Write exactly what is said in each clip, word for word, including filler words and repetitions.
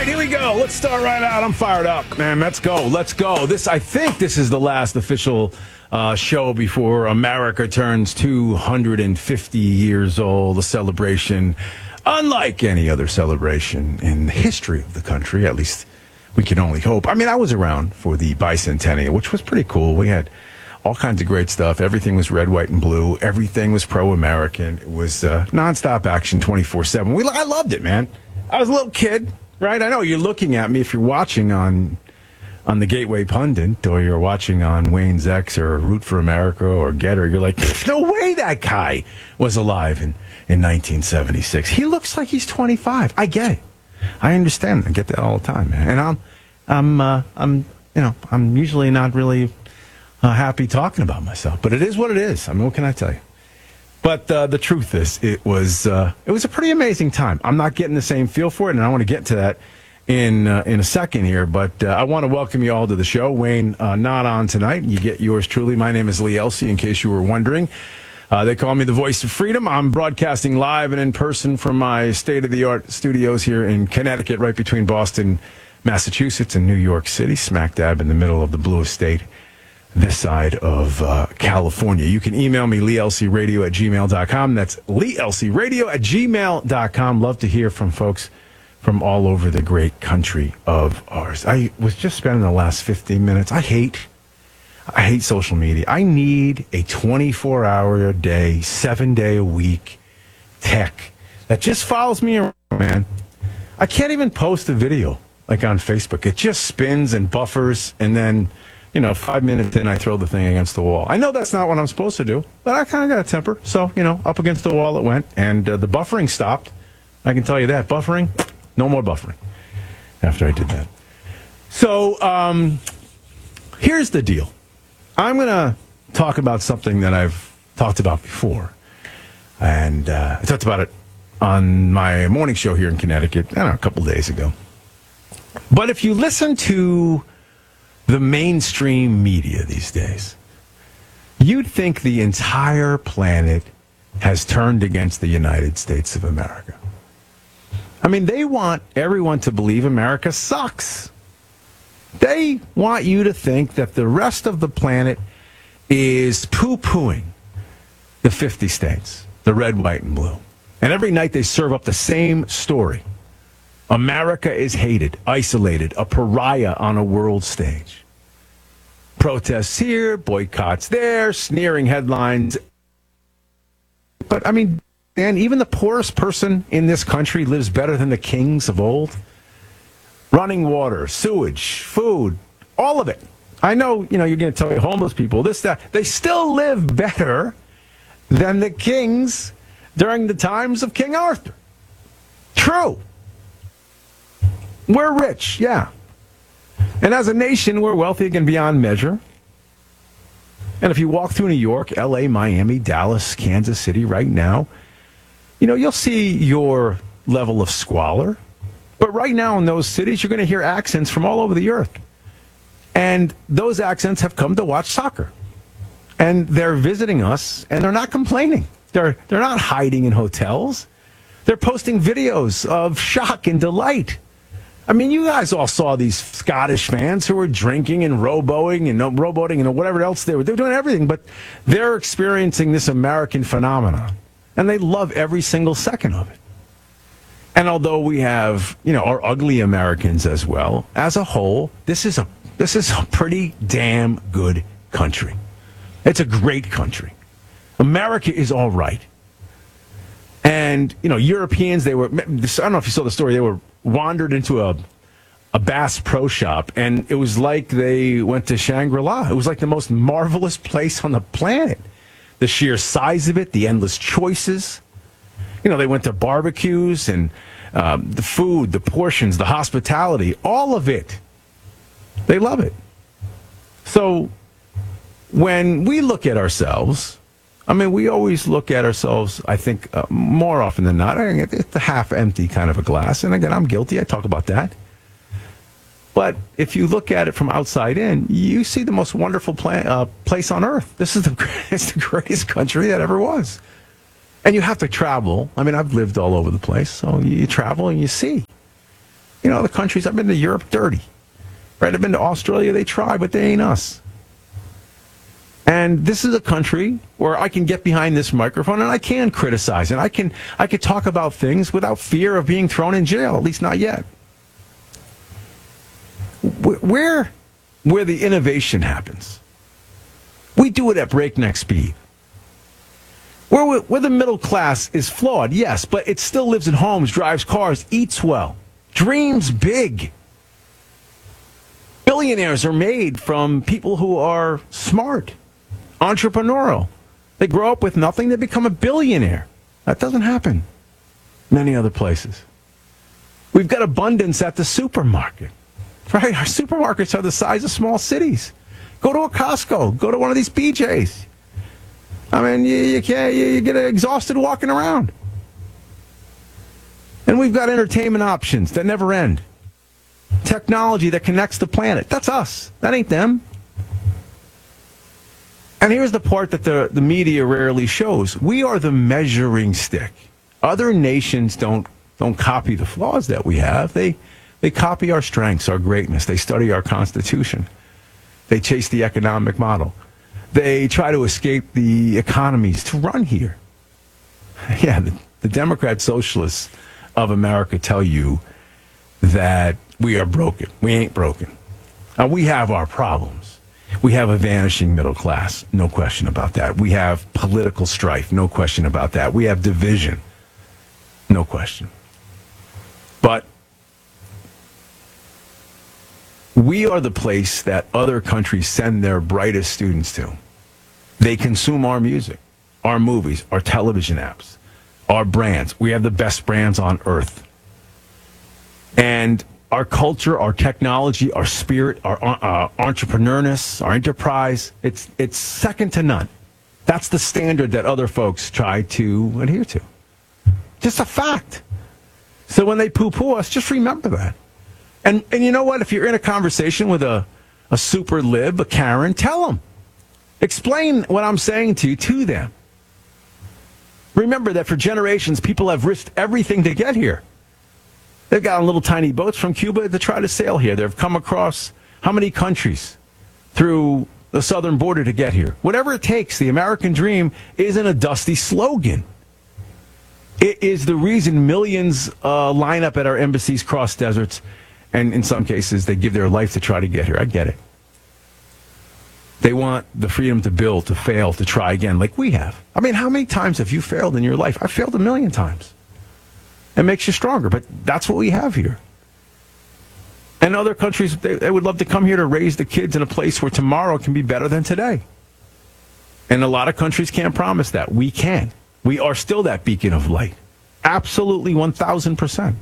right, here we go. Let's start right out. I'm fired up, man. Let's go. Let's go. This, I think this is the last official uh, show before America turns two hundred fifty years old, a celebration unlike any other celebration in the history of the country. At least we can only hope. I mean, I was around for the bicentennial, which was pretty cool. We had all kinds of great stuff. Everything was red, white, and blue. Everything was pro-American. It was uh, nonstop action twenty-four seven. We, I loved it, man. I was a little kid, right? I know you're looking at me if you're watching on on the Gateway Pundit or you're watching on Wayne's X or Root for America or Getter. You're like, no way that guy was alive in, in nineteen seventy-six. He looks like he's twenty-five. I get it. I understand. I get that all the time, man. And I'm, I'm, uh, I'm, you know, I'm usually not really uh, happy talking about myself, but it is what it is. I mean, what can I tell you? But uh, the truth is, it was uh, it was a pretty amazing time. I'm not getting the same feel for it, and I want to get to that in uh, in a second here. But uh, I want to welcome you all to the show. Wayne, uh, not on tonight. You get yours truly. My name is Lee Elsey, in case you were wondering. Uh, they call me the voice of freedom. I'm broadcasting live and in person from my state-of-the-art studios here in Connecticut, right between Boston, Massachusetts, and New York City, smack dab in the middle of the bluest state this side of uh, California. You can email me, lee elsey radio at gmail dot com. That's lee elsey radio at gmail dot com. Love to hear from folks from all over the great country of ours. I was just spending the last fifteen minutes. I hate, I hate social media. I need a twenty-four hour a day, seven day a week tech that just follows me around, man. I can't even post a video like on Facebook. It just spins and buffers, and then, you know, five minutes in, I throw the thing against the wall. I know that's not what I'm supposed to do, but I kind of got a temper. So, you know, up against the wall it went, and uh, the buffering stopped. I can tell you that. Buffering, no more buffering after I did that. So, um, here's the deal. I'm going to talk about something that I've talked about before. And uh, I talked about it on my morning show here in Connecticut, I don't know, a couple days ago. But if you listen to the mainstream media these days, you'd think the entire planet has turned against the United States of America. I mean, they want everyone to believe America sucks. They want you to think that the rest of the planet is poo-pooing the fifty states, the red, white, and blue. And every night they serve up the same story. America is hated, isolated, a pariah on a world stage. Protests here, boycotts there, sneering headlines. But, I mean, Dan, even the poorest person in this country lives better than the kings of old. Running water, sewage, food, all of it. I know, you know, you're going to tell me homeless people, this, that. They still live better than the kings during the times of King Arthur. True. We're rich, yeah. And as a nation, we're wealthy again beyond measure. And if you walk through New York, L A, Miami, Dallas, Kansas City right now, you know, you'll see your level of squalor. But right now in those cities, you're going to hear accents from all over the earth. And those accents have come to watch soccer. And they're visiting us, and they're not complaining. They're, they're not hiding in hotels. They're posting videos of shock and delight. I mean, you guys all saw these Scottish fans who were drinking and rowboating and uh, rowboating and whatever else they were. They were doing everything, but they're experiencing this American phenomenon. And they love every single second of it. And although we have, you know, our ugly Americans as well, as a whole, this is a this is a pretty damn good country. It's a great country. America is all right. And, you know, Europeans, they were, I don't know if you saw the story, they were wandered into a a Bass Pro Shop, and it was like they went to Shangri-La. It was like the most marvelous place on the planet. The sheer size of it, the endless choices. You know, they went to barbecues and um, the food, the portions, the hospitality, all of it. They love it. So when we look at ourselves, I mean, we always look at ourselves, I think, uh, more often than not. I think it's a half-empty kind of a glass. And again, I'm guilty. I talk about that. But if you look at it from outside in, you see the most wonderful pla- uh, place on earth. This is the, it's the greatest country that ever was. And you have to travel. I mean, I've lived all over the place. So you travel and you see. You know, the countries, I've been to Europe, dirty. Right? I've been to Australia, they try, but they ain't us. And this is a country where I can get behind this microphone and I can criticize and I can I can talk about things without fear of being thrown in jail, at least not yet. Where, where the innovation happens, we do it at breakneck speed. Where, where the middle class is flawed, yes, but it still lives in homes, drives cars, eats well, dreams big. Billionaires are made from people who are smart, entrepreneurial. They grow up with nothing, they become a billionaire. That doesn't happen many other places. We've got abundance at the supermarket, right? Our supermarkets are the size of small cities. Go to a Costco, go to one of these P Js. I mean, you, you can't, you, you get exhausted walking around. And we've got entertainment options that never end. Technology that connects the planet. That's us. That ain't them. And here's the part that the, the media rarely shows. We are the measuring stick. Other nations don't don't copy the flaws that we have. They they copy our strengths, our greatness. They study our Constitution. They chase the economic model. They try to escape the economies to run here. Yeah, the, the Democrat socialists of America tell you that we are broken. We ain't broken. Now, we have our problems. We have a vanishing middle class, no question about that. We have political strife, no question about that. We have division, no question. But we are the place that other countries send their brightest students to. They consume our music, our movies, our television apps, our brands. We have the best brands on earth. And our culture, our technology, our spirit, our uh, entrepreneurness, our enterprise, it's it's second to none. That's the standard that other folks try to adhere to. Just a fact. So when they poo-poo us, just remember that. And and you know what? If you're in a conversation with a, a super lib, a Karen, tell them. Explain what I'm saying to you to them. Remember that for generations, people have risked everything to get here. They've got on little tiny boats from Cuba to try to sail here. They've come across how many countries through the southern border to get here? Whatever it takes, the American dream isn't a dusty slogan. It is the reason millions uh, line up at our embassies, cross deserts, and in some cases, they give their life to try to get here. I get it. They want the freedom to build, to fail, to try again, like we have. I mean, how many times have you failed in your life? I've failed a million times. It makes you stronger, but that's what we have here. And other countries, they, they would love to come here to raise the kids in a place where tomorrow can be better than today. And a lot of countries can't promise that. We can. We are still that beacon of light. Absolutely one thousand percent.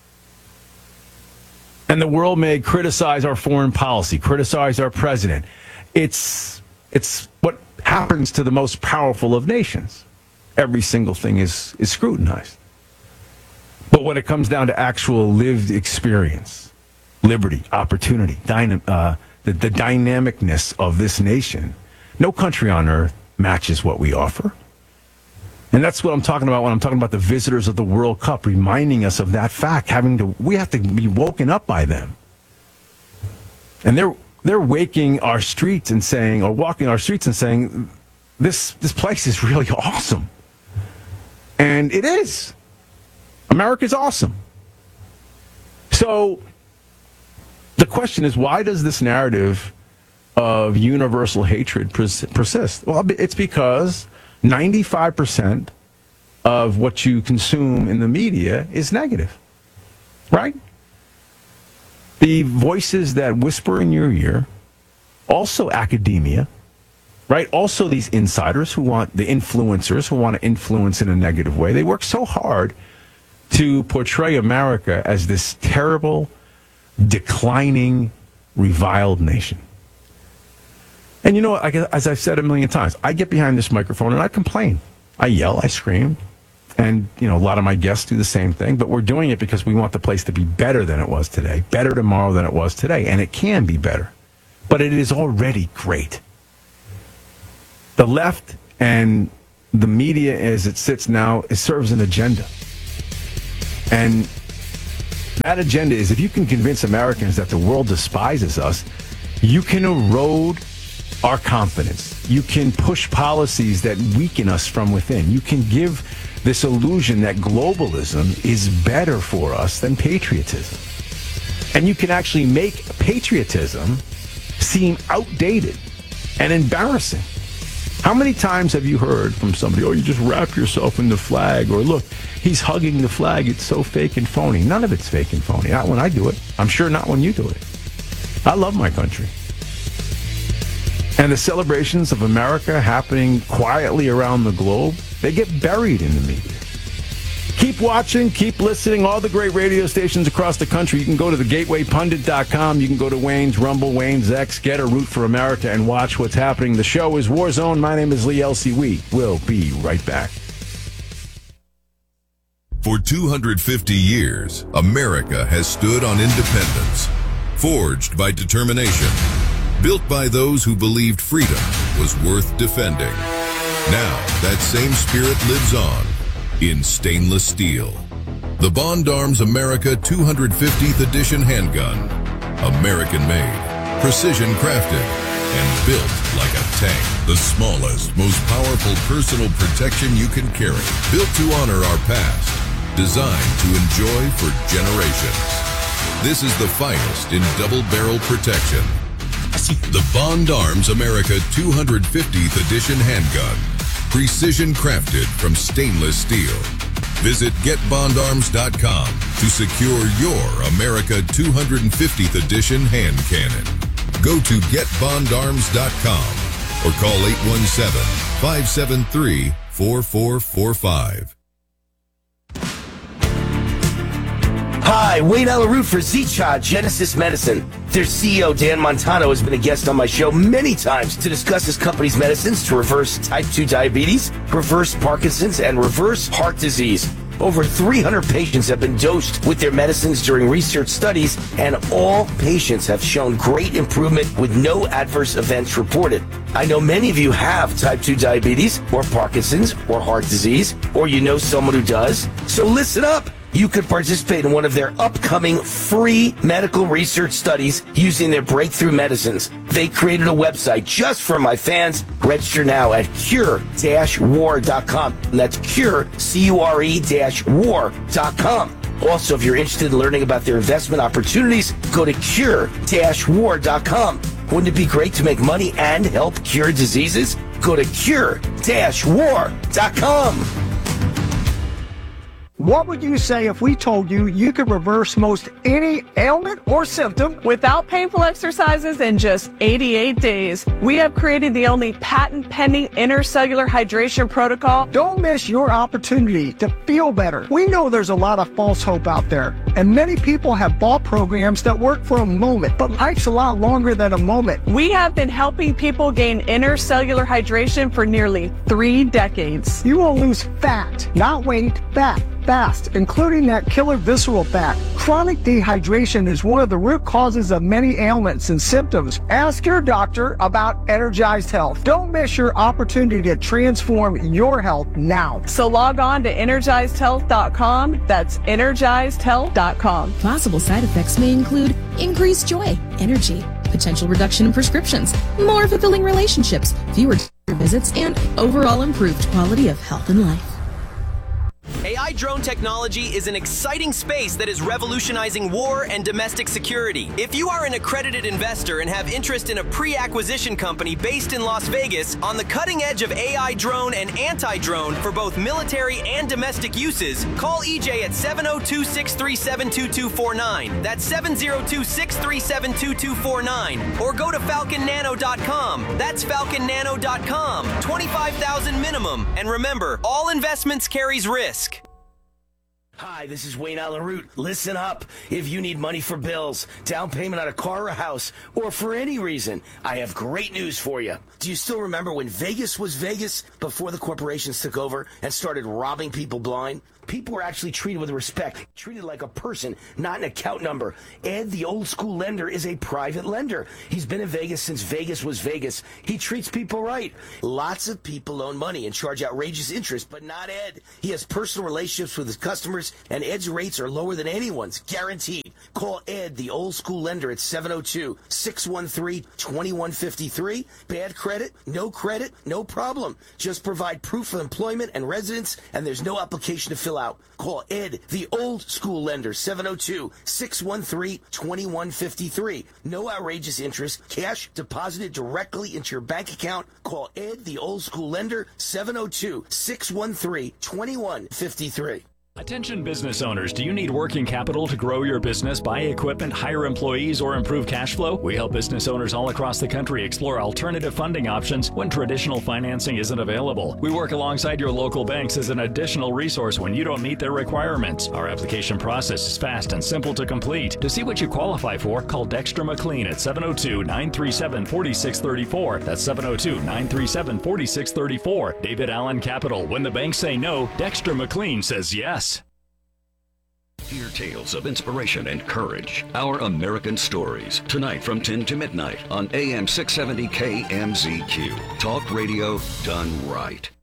And the world may criticize our foreign policy, criticize our president. It's, it's what happens to the most powerful of nations. Every single thing is, is scrutinized. But when it comes down to actual lived experience, liberty, opportunity, dyna- uh, the, the dynamicness of this nation, no country on earth matches what we offer. And that's what I'm talking about when I'm talking about the visitors of the World Cup, reminding us of that fact. Having to, we have to be woken up by them. And they're they're waking our streets and saying, or walking our streets and saying, this this place is really awesome. And it is. America's awesome. So the question is, why does this narrative of universal hatred pers- persist? Well, it's because ninety-five percent of what you consume in the media is negative, right? The voices that whisper in your ear, also academia, right? Also these insiders who want, the influencers who want to influence in a negative way, they work so hard to portray America as this terrible, declining, reviled nation. And you know what, as I've said a million times, I get behind this microphone and I complain. I yell, I scream. And, you know, a lot of my guests do the same thing. But we're doing it because we want the place to be better than it was today, better tomorrow than it was today. And it can be better. But it is already great. The left and the media as it sits now, it serves an agenda. And That agenda is if you can convince Americans that the world despises us, you can erode our confidence. You can push policies that weaken us from within. You can give this illusion that globalism is better for us than patriotism. And you can actually make patriotism seem outdated and embarrassing. How many times have you heard from somebody, oh, you just wrap yourself in the flag, or look, he's hugging the flag, it's so fake and phony. None of it's fake and phony. Not when I do it. I'm sure not when you do it. I love my country. And the celebrations of America happening quietly around the globe, they get buried in the media. Keep watching, keep listening. All the great radio stations across the country. You can go to the gateway pundit dot com. You can go to Wayne's Rumble, Wayne's X, get a Root for America, and watch what's happening. The show is Warzone. My name is Lee Elsey. We will be right back. For two hundred fifty years, America has stood on independence, forged by determination, built by those who believed freedom was worth defending. Now, that same spirit lives on in stainless steel. The Bond Arms America two hundred fiftieth Edition handgun. American-made, precision-crafted, and built like a tank. The smallest, most powerful personal protection you can carry. Built to honor our past. Designed to enjoy for generations. This is the finest in double-barrel protection. The Bond Arms America two hundred fiftieth Edition handgun. Precision crafted from stainless steel. Visit get bond arms dot com to secure your America two hundred fiftieth Edition hand cannon. Go to get bond arms dot com or call eight one seven, five seven three, four four four five. Hi, Wayne Alaroot for Z-Chod Genesis Medicine. Their C E O, Dan Montano, has been a guest on my show many times to discuss his company's medicines to reverse type two diabetes, reverse Parkinson's, and reverse heart disease. Over three hundred patients have been dosed with their medicines during research studies, and all patients have shown great improvement with no adverse events reported. I know many of you have type two diabetes, or Parkinson's, or heart disease, or you know someone who does. So listen up. You could participate in one of their upcoming free medical research studies using their breakthrough medicines. They created a website just for my fans. Register now at cure dash war dot com. That's cure, C U R E dash war dot com. Also, if you're interested in learning about their investment opportunities, go to cure dash war dot com. Wouldn't it be great to make money and help cure diseases? Go to cure dash war dot com. What would you say if we told you you could reverse most any ailment or symptom without painful exercises in just eighty-eight days? We have created the only patent-pending intercellular hydration protocol. Don't miss your opportunity to feel better. We know there's a lot of false hope out there, and many people have bought programs that work for a moment, but life's a lot longer than a moment. We have been helping people gain intercellular hydration for nearly three decades. You will lose fat, not weight, fat. Fast, including that killer visceral fat. Chronic dehydration is one of the root causes of many ailments and symptoms. Ask your doctor about Energized Health. Don't miss your opportunity to transform your health now. So log on to energized health dot com. That's energized health dot com. Possible side effects may include increased joy, energy, potential reduction in prescriptions, more fulfilling relationships, fewer doctor visits, and overall improved quality of health and life. A I drone technology is an exciting space that is revolutionizing war and domestic security. If you are an accredited investor and have interest in a pre-acquisition company based in Las Vegas on the cutting edge of A I drone and anti-drone for both military and domestic uses, call E J at seven oh two, six three seven, two two four nine. That's seven oh two, six three seven, two two four nine. Or go to falcon nano dot com. That's falcon nano dot com. twenty-five thousand minimum. And remember, all investments carries risk. Hi, this is Wayne Alaroot. Listen up. If you need money for bills, down payment on a car or a house, or for any reason, I have great news for you. Do you still remember when Vegas was Vegas before the corporations took over and started robbing people blind? People were actually treated with respect, treated like a person, not an account number. Ed, the old school lender, is a private lender. He's been in Vegas since Vegas was Vegas. He treats people right. Lots of people loan money and charge outrageous interest, but not Ed. He has personal relationships with his customers. and Ed's rates are lower than anyone's, guaranteed. Call Ed, the old school lender, at seven oh two, six one three, two one five three. Bad credit? No credit? No problem. Just provide proof of employment and residence, and there's no application to fill out. Call Ed, the old school lender, seven oh two, six one three, two one five three. No outrageous interest. Cash deposited directly into your bank account. Call Ed, the old school lender, seven oh two, six one three, two one five three. Attention business owners, do you need working capital to grow your business, buy equipment, hire employees, or improve cash flow? We help business owners all across the country explore alternative funding options when traditional financing isn't available. We work alongside your local banks as an additional resource when you don't meet their requirements. Our application process is fast and simple to complete. To see what you qualify for, call Dexter McLean at seven oh two, nine three seven, four six three four. That's seven oh two, nine three seven, four six three four. David Allen Capital. When the banks say no, Dexter McLean says yes. Hear tales of inspiration and courage. Our American Stories. Tonight from ten to midnight on A M six seventy K M Z Q. Talk radio done right.